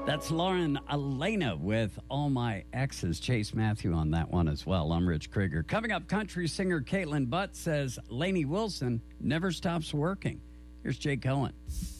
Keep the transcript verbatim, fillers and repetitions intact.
That's Lauren Elena with All My Exes. Chase Matthew on that one as well. I'm Rich Krieger. Coming up, country singer Caitlin Butt says Lainey Wilson never stops working. Here's Jay Cohen.